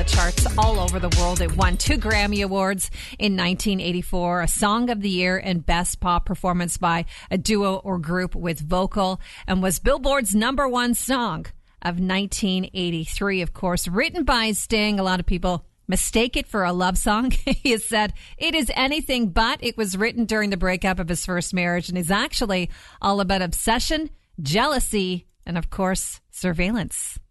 Charts all over the world. It won 2 Grammy Awards in 1984, a Song of the Year and Best Pop Performance by a Duo or Group with Vocal, and was Billboard's #1 song of 1983, of course. Written by Sting, a lot of people mistake it for a love song. He has said it is anything but. It was written during the breakup of his first marriage and is actually all about obsession, jealousy, and, of course, surveillance.